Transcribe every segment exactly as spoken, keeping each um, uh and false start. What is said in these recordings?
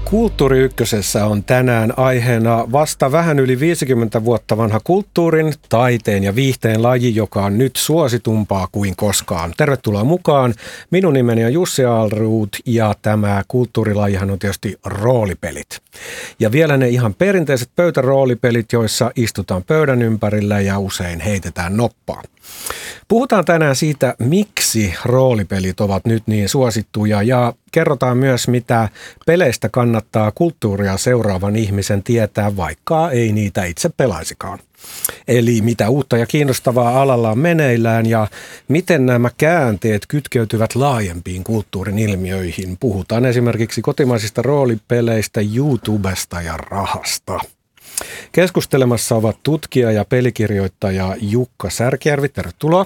Kulttuuri Ykkösessä on tänään aiheena vasta vähän yli viisikymmentä vuotta vanha kulttuurin, taiteen ja viihteen laji, joka on nyt suositumpaa kuin koskaan. Tervetuloa mukaan. Minun nimeni on Jussi Ahlruut ja tämä kulttuurilajihan on tietysti roolipelit. Ja vielä ne ihan perinteiset pöytäroolipelit, joissa istutaan pöydän ympärillä ja usein heitetään noppaa. Puhutaan tänään siitä, miksi roolipelit ovat nyt niin suosittuja ja kerrotaan myös, mitä peleistä kannattaa kulttuuria seuraavan ihmisen tietää, vaikka ei niitä itse pelaisikaan. Eli mitä uutta ja kiinnostavaa alalla on meneillään ja miten nämä käänteet kytkeytyvät laajempiin kulttuurin ilmiöihin. Puhutaan esimerkiksi kotimaisista roolipeleistä, YouTubesta ja rahasta. Keskustelemassa ovat tutkija ja pelikirjoittaja Jukka Särkijärvi, tervetuloa.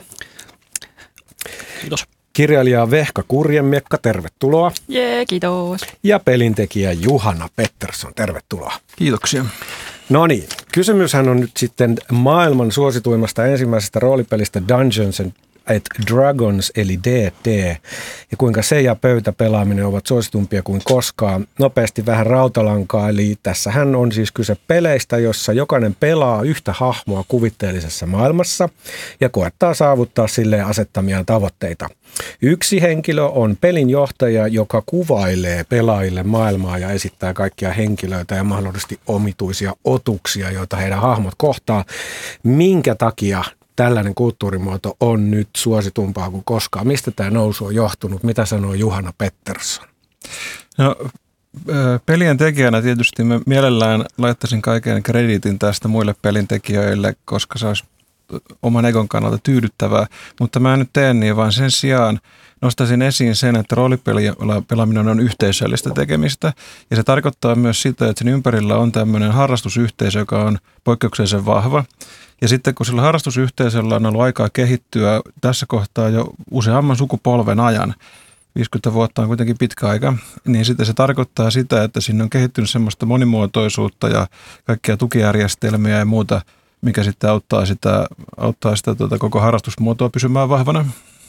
Kiitos. Kirjailija Vehka Kurjenmiekka, tervetuloa. Jee, kiitos. Ja pelintekijä Juhana Pettersson, tervetuloa. Kiitoksia. No niin, kysymyshän on nyt sitten maailman suosituimmasta ensimmäisestä roolipelistä Dungeons and Dragons eli D and D ja kuinka se ja pöytäpelaaminen ovat suositumpia kuin koskaan. Nopeasti vähän rautalankaa, eli tässähän on siis kyse peleistä, jossa jokainen pelaa yhtä hahmoa kuvitteellisessa maailmassa ja koettaa saavuttaa sille asettamiaan tavoitteita. Yksi henkilö on pelin johtaja, joka kuvailee pelaajille maailmaa ja esittää kaikkia henkilöitä ja mahdollisesti omituisia otuksia, joita heidän hahmot kohtaa. Minkä takia tällainen kulttuurimuoto on nyt suositumpaa kuin koskaan? Mistä tämä nousu on johtunut? Mitä sanoo Juhana Pettersson? No, pelien tekijänä tietysti mä mielellään laittaisin kaiken krediitin tästä muille pelintekijöille, koska se olisi oman egon kannalta tyydyttävää, mutta mä en nyt tee niin, vaan sen sijaan nostaisin esiin sen, että roolipelaaminen on yhteisöllistä tekemistä ja se tarkoittaa myös sitä, että sen ympärillä on tämmöinen harrastusyhteisö, joka on poikkeuksellisen vahva. Ja sitten kun sillä harrastusyhteisöllä on ollut aikaa kehittyä tässä kohtaa jo useamman sukupolven ajan, viisikymmentä vuotta on kuitenkin pitkä aika, niin sitten se tarkoittaa sitä, että sinne on kehittynyt semmoista monimuotoisuutta ja kaikkia tukijärjestelmiä ja muuta, mikä sitten auttaa sitä, auttaa sitä tuota koko harrastusmuotoa pysymään vahvana.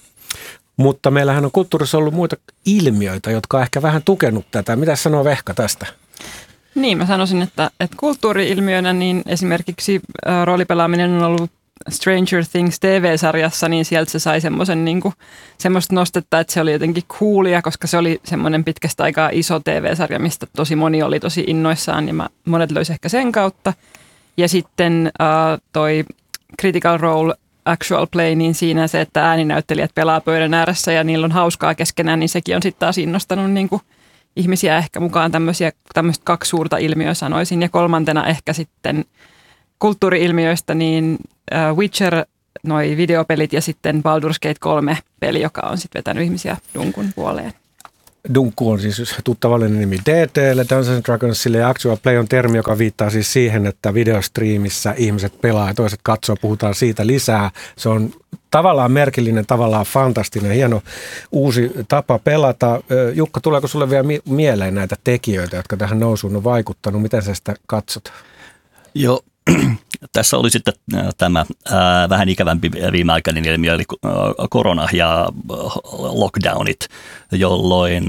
Mutta meillähän on kulttuurissa ollut muita ilmiöitä, jotka on ehkä vähän tukenut tätä. Mitä sanoo Vehka tästä? Niin, mä sanoisin, että, että kulttuuri-ilmiönä niin esimerkiksi ä, roolipelaaminen on ollut Stranger Things T V-sarjassa, niin sieltä se sai semmoisen niin kuin, semmoista nostetta, että se oli jotenkin coolia, koska se oli semmoinen pitkästä aikaa iso T V-sarja, mistä tosi moni oli tosi innoissaan ja mä, monet löysi ehkä sen kautta. Ja sitten ä, toi Critical Role Actual Play, niin siinä se, että ääninäyttelijät pelaa pöydän ääressä ja niillä on hauskaa keskenään, niin sekin on sitten taas innostanut niin kuin ihmisiä ehkä mukaan tämmöisiä, tämmöistä kaksi suurta ilmiöä sanoisin. Ja kolmantena ehkä sitten kulttuuri-ilmiöistä, niin Witcher, noi videopelit ja sitten Baldur's Gate kolme peli, joka on sitten vetänyt ihmisiä Dunkun puoleen. Dunkku on siis tuttavallinen nimi D and D:lle, Dungeons and Dragonsille ja Actual Play on termi, joka viittaa siis siihen, että videostriimissä ihmiset pelaa ja toiset katsoo, puhutaan siitä lisää. Se on tavallaan merkillinen, tavallaan fantastinen, hieno uusi tapa pelata. Jukka, tuleeko sulle vielä mieleen näitä tekijöitä, jotka tähän nousuun on vaikuttanut? Miten sä sitä katsot? Joo. Tässä oli sitten tämä ää, vähän ikävämpi viimeaikainen ilmiö, eli korona ja lockdownit, jolloin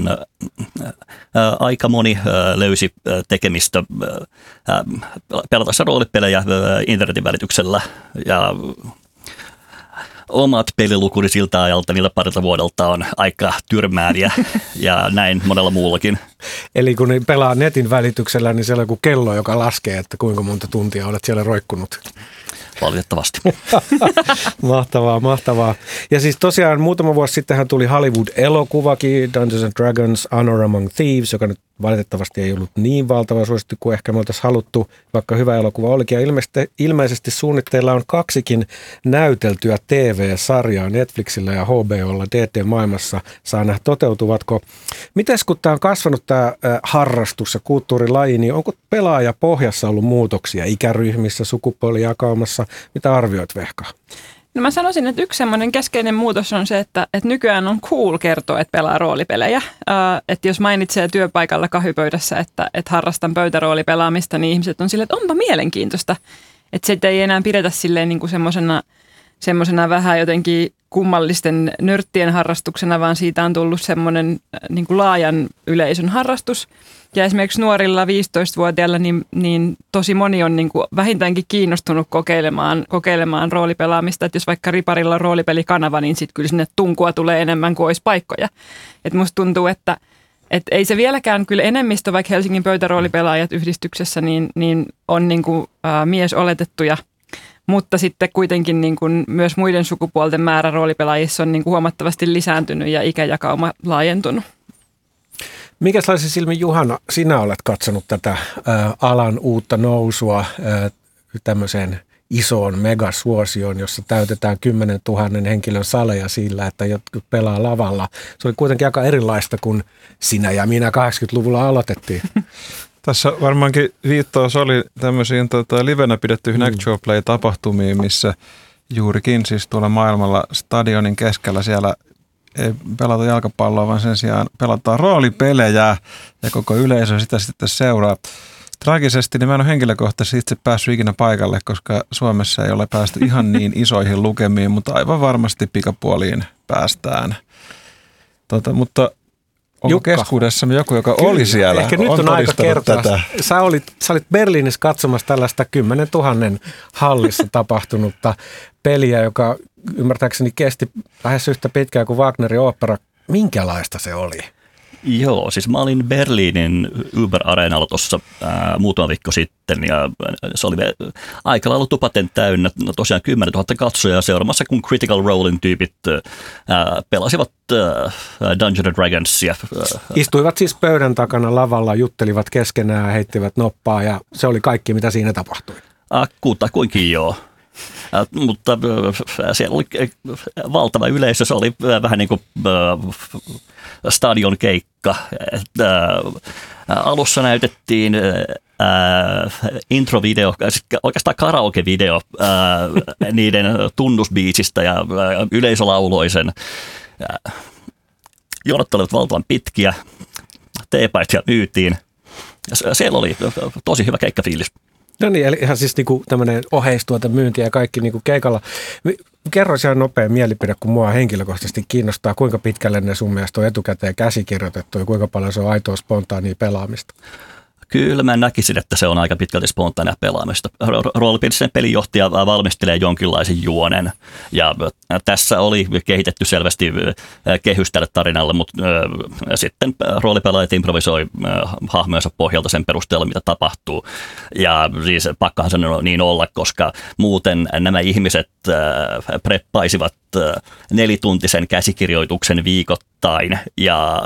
ää, aika moni ää, löysi tekemistä ää, pelatessa roolipelejä ää, internetin välityksellä ja omat pelilukuni siltä ajalta, niillä parilta vuodelta on aika tyrmääviä ja näin monella muullakin. Eli kun pelaa netin välityksellä, niin siellä on joku kello, joka laskee, että kuinka monta tuntia olet siellä roikkunut. Valitettavasti. Mahtavaa, mahtavaa. Ja siis tosiaan muutama vuosi sittenhän tuli Hollywood-elokuvakin, Dungeons and Dragons, Honor Among Thieves, joka nyt valitettavasti ei ollut niin valtava suosittu kuin ehkä me oltaisiin haluttu, vaikka hyvä elokuva olikin. Ja ilmeisesti, ilmeisesti suunnitteilla on kaksikin näyteltyä T V-sarjaa Netflixillä ja H B O:lla D and D-maailmassa. Saa nähdä, toteutuvatko. Mites kun tämä on kasvanut tämä harrastus ja kulttuurilaji, niin onko pelaajapohjassa ollut muutoksia ikäryhmissä, sukupuolijakaumassa? Mitä arvioit, Vehka? No mä sanoisin, että yksi semmoinen keskeinen muutos on se, että, että nykyään on cool kertoa, että pelaa roolipelejä. Äh, että jos mainitsee työpaikalla kahvipöydässä, että, että harrastan pöytäroolipelaamista, niin ihmiset on silleen, että onpa mielenkiintoista. Että se ei enää pidetä silleen niin kuin semmoisena, semmoisena vähän jotenkin kummallisten nörttien harrastuksena, vaan siitä on tullut semmoinen niin kuin laajan yleisön harrastus. Ja esimerkiksi nuorilla viisitoistavuotiailla niin, niin tosi moni on niin kuin vähintäänkin kiinnostunut kokeilemaan, kokeilemaan roolipelaamista. Että jos vaikka riparilla on roolipelikanava, niin sitten kyllä sinne tunkua tulee enemmän kuin olisi paikkoja. Et musta tuntuu, että et ei se vieläkään kyllä enemmistö, vaikka Helsingin pöytäroolipelaajat yhdistyksessä, niin, niin on niin kuin, ä, miesoletettuja. Mutta sitten kuitenkin niin kuin myös muiden sukupuolten määrä roolipelaajissa on niin kuin huomattavasti lisääntynyt ja ikäjakauma laajentunut. Minkälaisen silmin, Juhana, sinä olet katsonut tätä ä, alan uutta nousua ä, tämmöiseen isoon megasuosioon, jossa täytetään kymmenen tuhannen henkilön saleja sillä, että jotkut pelaa lavalla. Se oli kuitenkin aika erilaista kuin sinä ja minä kahdeksankymmentäluvulla aloitettiin. Tässä varmaankin viittaus oli tämmöisiin tota, livenä pidettyihin mm. actual play-tapahtumiin, missä juurikin siis tuolla maailmalla stadionin keskellä siellä ei pelata jalkapalloa, vaan sen sijaan pelataan roolipelejä ja koko yleisö sitä sitten seuraa. Traagisesti niin mä en ole henkilökohtaisesti itse päässyt ikinä paikalle, koska Suomessa ei ole päästy ihan niin isoihin lukemiin, mutta aivan varmasti pikapuoliin päästään. Tota, mutta onko Jukka, keskuudessamme joku, joka kyllä, oli siellä? Ehkä nyt on, on aika kertoa. Tätä. Sä olit, sä olit Berliinissä katsomassa tällaista kymmenen tuhannen hallissa tapahtunutta peliä, joka ymmärtääkseni kesti lähes yhtä pitkään kuin Wagnerin ooppera. Minkälaista se oli? Joo, siis mä olin Berliinin Uber-areenalla tuossa muutama viikko sitten ja se oli aika lailla tupaten täynnä. No, tosiaan kymmenen tuhatta katsojaa seuraamassa, kun Critical Rolein tyypit ää, pelasivat ää, Dungeons and Dragonsia. Istuivat siis pöydän takana lavalla, juttelivat keskenään, heittivät noppaa ja se oli kaikki, mitä siinä tapahtui. Kutakuinkin joo. Äh, mutta äh, siellä oli äh, valtava yleisö, se oli äh, vähän niin kuin äh, stadion keikka. Äh, äh, alussa näytettiin äh, introvideo, oikeastaan karaoke-video äh, niiden tunnusbiisistä ja äh, yleisö lauloi sen. Äh, jonot olivat valtavan pitkiä, teepaitoja myytiin. Siellä oli tosi hyvä keikkafiilis. No niin, eli ihan siis niinku tämmöinen oheistuote myynti ja kaikki niinku keikalla. Kerro ihan nopea mielipide, kun mua henkilökohtaisesti kiinnostaa, kuinka pitkälle ne sun mielestä on etukäteen käsikirjoitettu ja kuinka paljon se on aitoa spontaania pelaamista. Kyllä mä näkisin, että se on aika pitkälti spontaania pelaamista. Roolipelissä pelinjohtaja valmistelee jonkinlaisen juonen ja tässä oli kehitetty selvästi kehys tälle tarinalle, mutta sitten roolipelaajat improvisoi hahmojensa pohjalta sen perusteella, mitä tapahtuu. Ja siis pakkohan se niin olla, koska muuten nämä ihmiset preppaisivat nelituntisen käsikirjoituksen viikoittain ja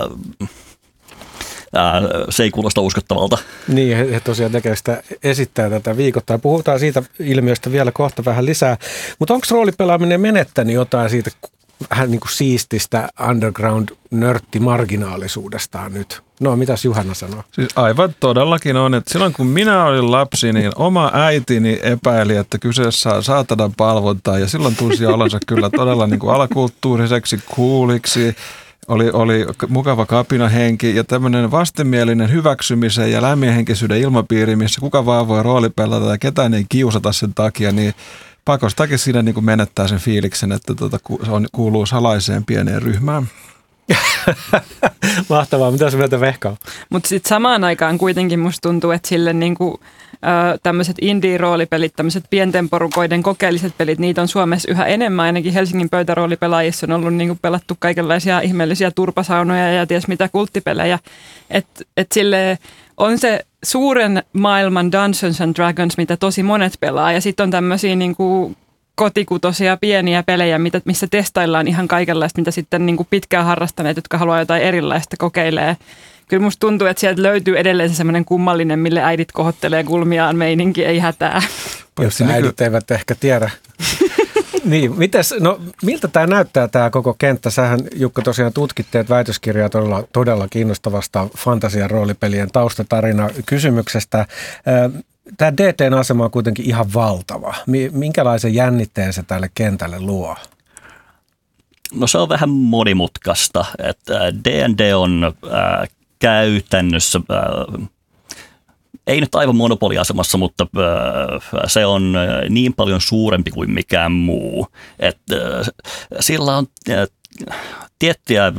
se ei kuulosta uskottavalta. Niin, he, he tosiaan tekevät sitä, esittää tätä viikoittain. Puhutaan siitä ilmiöstä vielä kohta vähän lisää. Mutta onko roolipelaaminen menettänyt jotain siitä vähän niin kuin siististä underground-nörtti-marginaalisuudestaan nyt? No, mitäs Juhana sanoo? Siis aivan todellakin on, että silloin kun minä olin lapsi, niin oma äitini epäili, että kyseessä on saatanan palvontaa ja silloin tunsi olonsa kyllä todella niin kuin alakulttuuriseksi, cooliksi. Oli, oli mukava kapinahenki ja tämmöinen vastenmielinen hyväksymisen ja lämminhenkisyyden ilmapiiri, missä kuka vaan voi roolipelata ja ketään ei kiusata sen takia, niin pakostakin siinä niin kuin menettää sen fiiliksen, että tuota, se on, kuuluu salaiseen pieneen ryhmään. Mahtavaa, mitä se mieltä Vehkaa? Mutta sitten samaan aikaan kuitenkin musta tuntuu, että sille niinku, tämmöiset indie-roolipelit, tämmöiset pienten porukoiden kokeelliset pelit, niitä on Suomessa yhä enemmän. Ainakin Helsingin pöytäroolipelaajissa on ollut niinku pelattu kaikenlaisia ihmeellisiä turpasaunoja ja ties mitä kulttipelejä. Että et sille on se suuren maailman Dungeons and Dragons, mitä tosi monet pelaa. Ja sitten on tämmöisiä niinku kotikutoisia pieniä pelejä, mitä, missä testaillaan ihan kaikenlaista, mitä sitten niin kuin pitkään harrastaneet, jotka haluaa jotain erilaista kokeilee. Kyllä musta tuntuu, että sieltä löytyy edelleen se semmoinen kummallinen, mille äidit kohottelee kulmiaan meininki, ei hätää. Jos äidit eivät ehkä tiedä. Niin, mites, no miltä tämä näyttää tämä koko kenttä? Sähän Jukka tosiaan tutkitteet väitöskirjaa todella, todella kiinnostavasta fantasian roolipelien taustatarina kysymyksestä. Tämä D T:n asema on kuitenkin ihan valtava. Minkälaisen jännitteen se tälle kentälle luo? No se on vähän monimutkaista. D and D on äh, käytännössä äh, ei nyt aivan monopoliasemassa, mutta se on niin paljon suurempi kuin mikään muu, että sillä on tiettyjä,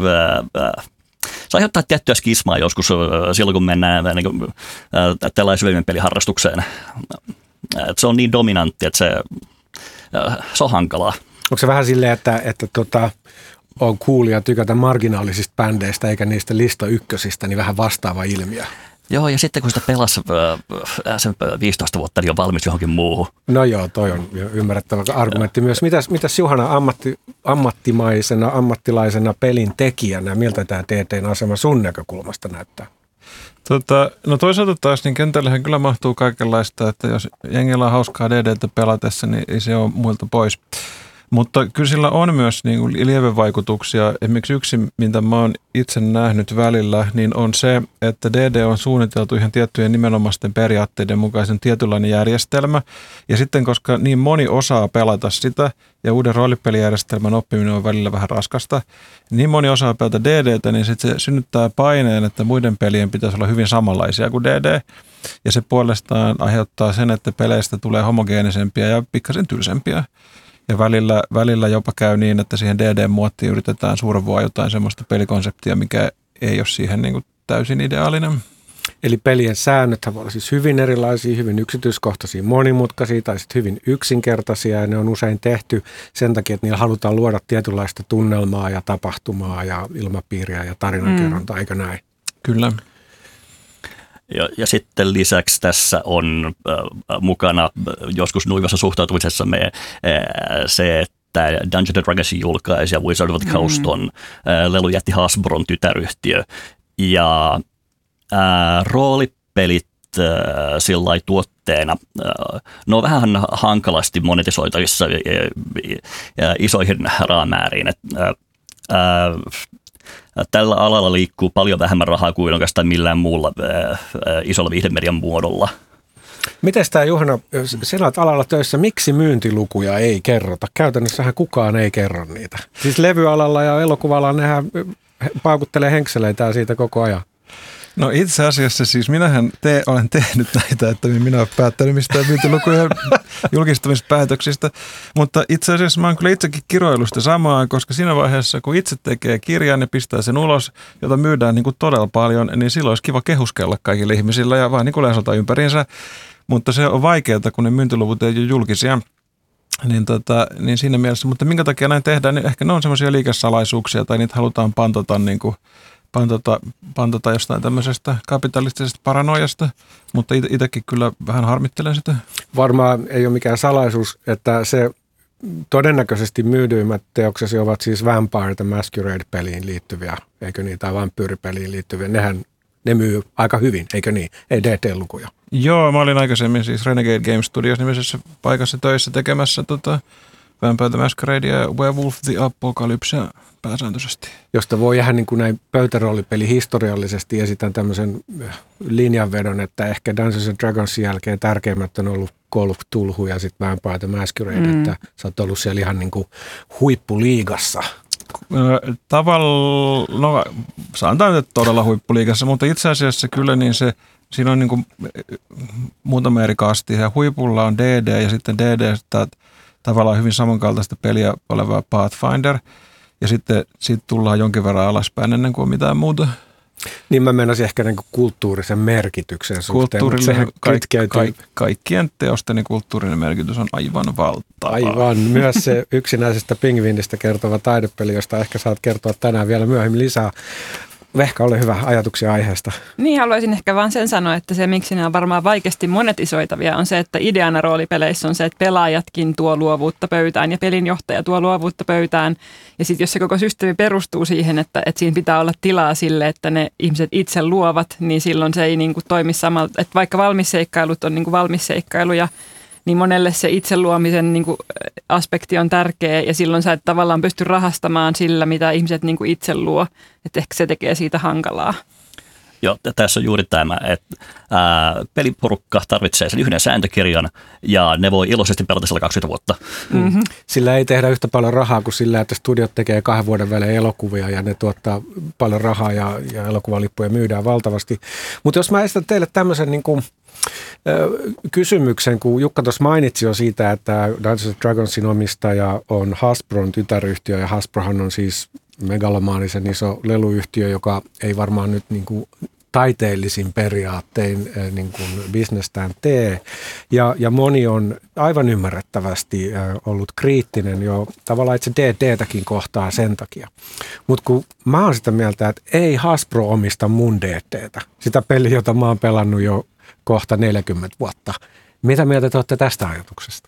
se aiheuttaa tiettyä skismaa joskus silloin, kun mennään niin kuin, tällaisen syvemmän peliharrastukseen. Se on niin dominantti, että se, se on hankalaa. Onko se vähän silleen, että, että tota, on kuulia tykätä marginaalisista bändeistä eikä niistä lista ykkösistä, niin vähän vastaava ilmiö? Joo, ja sitten kun sitä pelasi sen viisitoista vuotta, niin on valmis johonkin muuhun. No joo, toi on ymmärrettävä argumentti myös. Mitäs, mitäs Juhana ammatti, ammattimaisena, ammattilaisena pelin tekijänä, miltä tämä T T:n asema sun näkökulmasta näyttää? Tota, no toisaalta taas niin kentällähän kyllä mahtuu kaikenlaista, että jos jengillä on hauskaa D D:tä pelatessa, niin ei se ole muilta pois. Mutta kyllä sillä on myös niin kuin lievevaikutuksia. Esimerkiksi yksi, mitä mä oon itse nähnyt välillä, niin on se, että D D on suunniteltu ihan tiettyjen nimenomaisten periaatteiden mukaisen tietynlainen järjestelmä. Ja sitten, koska niin moni osaa pelata sitä, ja uuden roolipelijärjestelmän oppiminen on välillä vähän raskasta, niin moni osaa pelata D D:tä, niin sitten se synnyttää paineen, että muiden pelien pitäisi olla hyvin samanlaisia kuin D D. Ja se puolestaan aiheuttaa sen, että peleistä tulee homogeenisempia ja pikkasen tylsempiä. Ja välillä, välillä jopa käy niin, että siihen D D-muottiin yritetään survoa jotain semmoista pelikonseptia, mikä ei ole siihen niin kuin täysin ideaalinen. Eli pelien säännöt voi olla siis hyvin erilaisia, hyvin yksityiskohtaisia, monimutkaisia tai sitten hyvin yksinkertaisia. Ja ne on usein tehty sen takia, että niillä halutaan luoda tietynlaista tunnelmaa ja tapahtumaa ja ilmapiiriä ja tarinankerrontaa, mm. eikö näin? Kyllä. Ja, ja sitten lisäksi tässä on äh, mukana joskus nuivassa suhtautumisessa me, äh, se, että Dungeons and Dragons julkaisi ja Wizard of the Coast on äh, lelujätti Hasbron tytäryhtiö. Ja äh, roolipelit äh, sillai tuotteena, äh, ne on vähän hankalasti monetisoitavissa äh, äh, isoihin raamääriin. Et, äh, äh, Tällä alalla liikkuu paljon vähemmän rahaa kuin oikeastaan millään muulla ää, isolla viihdemedian muodolla. Miten tämä, Juhana, sinä olet alalla töissä, miksi myyntilukuja ei kerrota? Käytännössähän kukaan ei kerro niitä. Siis levyalalla ja elokuvalla nehän paukuttelee henkseleitä siitä koko ajan. No itse asiassa siis minähän te, olen tehnyt näitä, että minä olen päättänyt mistään myyntilukujen julkistamispäätöksistä, mutta itse asiassa mä oon kyllä itsekin kiroilusta samaa, koska siinä vaiheessa kun itse tekee kirjan ja pistää sen ulos, jota myydään niin kuin todella paljon, niin silloin olisi kiva kehuskella kaikille ihmisillä ja vaan niin kuin lesota ympäriinsä, mutta se on vaikeaa, kun ne myyntiluvut ei ole julkisia. Niin, tota, niin siinä mielessä, mutta minkä takia näin tehdään, niin ehkä ne on semmoisia liikesalaisuuksia tai niitä halutaan pantota niin kuin Pantota, pantota jostain tämmöisestä kapitalistisesta paranoiasta, mutta itsekin kyllä vähän harmittelen sitä. Varmaan ei ole mikään salaisuus, että se todennäköisesti myydyimmät teoksesi ovat siis Vampire the Masquerade-peliin liittyviä, eikö niin, tai vampyyripeliin liittyviä. Nehän ne myy aika hyvin, eikö niin? Ei D T-lukuja. Joo, mä olin aikaisemmin siis Renegade Game Studios nimisessä paikassa töissä tekemässä tota Vampire the Masquerade ja Werewolf the Apocalypse pääsääntöisesti. Josta voi ihan niin kuin näin pöytäroolipeli historiallisesti esitän tämmöisen linjanvedon, että ehkä Dungeons and Dragonsin jälkeen tärkeimmät on ollut Call of Cthulhu ja sitten Vampire the Masquerade, mm. että sä oot ollut siellä ihan niin kuin huippuliigassa. Tavalla, no sanotaan nyt todella huippuliigassa, mutta itse asiassa kyllä niin se, siinä on niin kuin muutama eri kasti ja huipulla on D D ja sitten D D tavallaan hyvin samankaltaista peliä oleva Pathfinder. Ja sitten siitä tullaan jonkin verran alaspäin ennen kuin mitään muuta. Niin mä menisin ehkä niin kuin kulttuurisen merkityksen suhteen. Kulttuurille ka- ka- kaikkien teosteni kulttuurinen merkitys on aivan valtava. Aivan. Myös se yksinäisestä pingviinistä kertova taidepeli, josta ehkä saat kertoa tänään vielä myöhemmin lisää. Vehka, ole hyvä, ajatuksia aiheesta. Niin, haluaisin ehkä vaan sen sanoa, että se miksi ne on varmaan vaikeasti monetisoitavia on se, että ideana roolipeleissä on se, että pelaajatkin tuo luovuutta pöytään ja pelinjohtaja tuo luovuutta pöytään. Ja sitten jos se koko systeemi perustuu siihen, että, että siinä pitää olla tilaa sille, että ne ihmiset itse luovat, niin silloin se ei niin kuin toimi samalla. Että vaikka valmisseikkailut on niin kuin valmisseikkailuja, niin monelle se itse luomisen niin kuin aspekti on tärkeä ja silloin sä et tavallaan pysty rahastamaan sillä, mitä ihmiset niin kuin itse luo. Että ehkä se tekee siitä hankalaa. Joo, tässä on juuri tämä, että ää, peliporukka tarvitsee sen yhden sääntökirjan ja ne voi iloisesti pelata sillä kaksikymmentä vuotta. Mm-hmm. Sillä ei tehdä yhtä paljon rahaa kuin sillä, että studiot tekee kahden vuoden välein elokuvia ja ne tuottaa paljon rahaa ja, ja elokuvalippuja myydään valtavasti. Mutta jos mä esitän teille tämmöisen niin kuin kysymyksen, kun Jukka tuossa mainitsi jo siitä, että Dungeons and Dragonsin omistaja on Hasbron tytäryhtiö ja Hasbrohan on siis megalomaanisen iso leluyhtiö, joka ei varmaan nyt niin kuin taiteellisin periaattein niin kuin bisnestään tee. Ja, ja moni on aivan ymmärrettävästi ollut kriittinen jo tavallaan itse D and D:täkin kohtaa sen takia. Mutta kun mä oon sitä mieltä, että ei Hasbro omista mun D and D:tä, sitä peliä, jota mä oon pelannut jo kohta neljäkymmentä vuotta. Mitä mieltä te olette tästä ajatuksesta?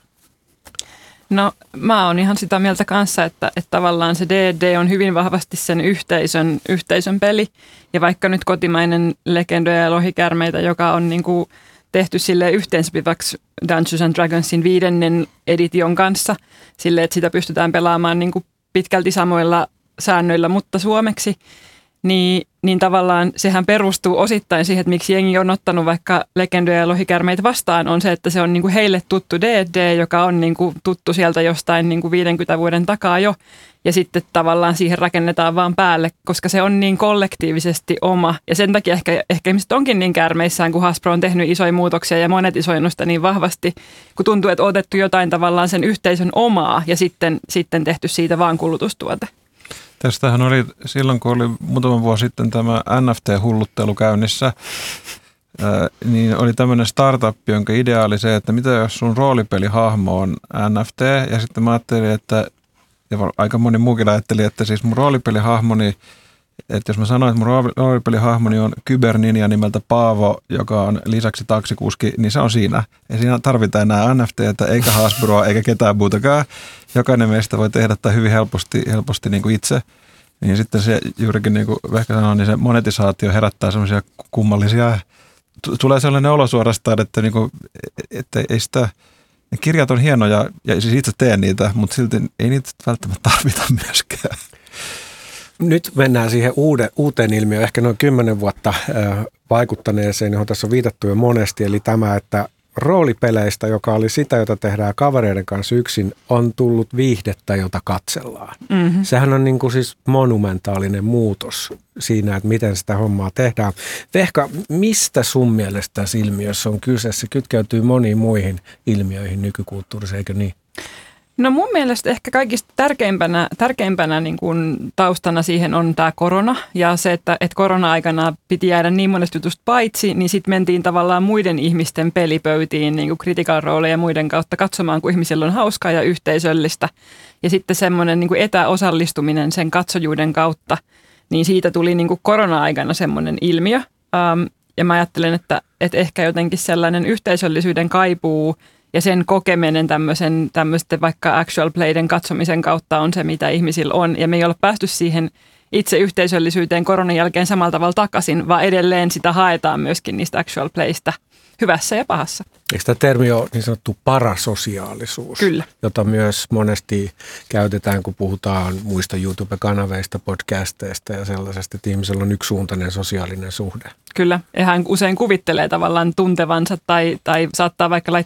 No mä oon ihan sitä mieltä kanssa, että, että tavallaan se D and D on hyvin vahvasti sen yhteisön, yhteisön peli. Ja vaikka nyt kotimainen Legendoja ja lohikärmeitä, joka on niin kuin tehty sille yhteensopivaksi Dungeons and Dragonsin viidennen edition kanssa, sille että sitä pystytään pelaamaan niin kuin pitkälti samoilla säännöillä, mutta suomeksi, niin, niin tavallaan sehän perustuu osittain siihen, että miksi jengi on ottanut vaikka Legendoja ja lohikärmeitä vastaan, on se, että se on niin kuin heille tuttu D and D, joka on niin kuin tuttu sieltä jostain niin kuin viidenkymmenen vuoden takaa jo, ja sitten tavallaan siihen rakennetaan vaan päälle, koska se on niin kollektiivisesti oma, ja sen takia ehkä, ehkä ihmiset onkin niin kärmeissään, kun Hasbro on tehnyt isoja muutoksia ja monetisoinnusta niin vahvasti, kun tuntuu, että on otettu jotain tavallaan sen yhteisön omaa, ja sitten, sitten tehty siitä vaan kulutustuote. Tästähän oli silloin, kun oli muutama vuosi sitten tämä N F T-hulluttelu käynnissä, ää, niin oli tämmöinen startup, jonka idea oli se, että mitä jos sun roolipelihahmo on N F T, ja sitten mä ajattelin, että, ja aika moni muukin ajatteli, että siis mun roolipelihahmoni, että jos mä sanoin, että mun roolipelihahmoni on kyberninja nimeltä Paavo, joka on lisäksi taksikuski, niin se on siinä. Ei siinä tarvita enää N F T:tä, eikä Hasbroa, eikä ketään muutakaan. Jokainen meistä voi tehdä tämä hyvin helposti, helposti niin kuin itse. Niin sitten se juurikin, niin kuin Vehkä sanoi, niin se monetisaatio herättää semmoisia kummallisia, tulee sellainen olo suorastaan, että, niin kuin, että ei sitä, ne kirjat on hienoja, ja siis itse teen niitä, mutta silti ei niitä välttämättä tarvita myöskään. Nyt mennään siihen uude, uuteen ilmiöön, ehkä noin kymmenen vuotta äh, vaikuttaneeseen, johon tässä on viitattu jo monesti, eli tämä, että roolipeleistä, joka oli sitä, jota tehdään kavereiden kanssa yksin, on tullut viihdettä, jota katsellaan. Mm-hmm. Sehän on niin kuin siis monumentaalinen muutos siinä, että miten sitä hommaa tehdään. Vehka, mistä sun mielestä tässä ilmiössä on kyse? Se kytkeytyy moniin muihin ilmiöihin nykykulttuurissa, eikö niin? No mun mielestä ehkä kaikista tärkeimpänä, tärkeimpänä niin kuin taustana siihen on tämä korona ja se, että, että korona-aikana piti jäädä niin monesta jutusta paitsi, niin sitten mentiin tavallaan muiden ihmisten pelipöytiin niin kuin Critical Role ja muiden kautta katsomaan, kun ihmisillä on hauskaa ja yhteisöllistä. Ja sitten semmoinen niin kuin etäosallistuminen sen katsojuuden kautta, niin siitä tuli niin kuin korona-aikana semmoinen ilmiö. Um, ja mä ajattelen, että, että ehkä jotenkin sellainen yhteisöllisyyden kaipuu ja sen kokeminen tämmöisen, tämmöisten vaikka actual playden katsomisen kautta on se, mitä ihmisillä on. Ja me ei ole päästy siihen itse yhteisöllisyyteen koronan jälkeen samalla tavalla takaisin, vaan edelleen sitä haetaan myöskin niistä actual playista hyvässä ja pahassa. Eikö tämä termi ole niin sanottu parasosiaalisuus? Kyllä. Jota myös monesti käytetään, kun puhutaan muista YouTube-kanaveista, podcasteista ja sellaisesta, että ihmisellä on yksisuuntainen sosiaalinen suhde. Kyllä, ja hän usein kuvittelee tavallaan tuntevansa tai, tai saattaa vaikka laittaa